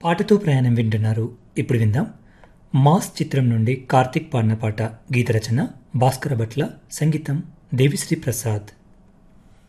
పాటతో ప్రయాణం వింటున్నారు. ఇప్పుడు విందాం మాస్ చిత్రం నుండి కార్తిక్ పాడిన పాట. గీత రచన భాస్కర భట్ల, సంగీతం దేవిశ్రీ ప్రసాద్.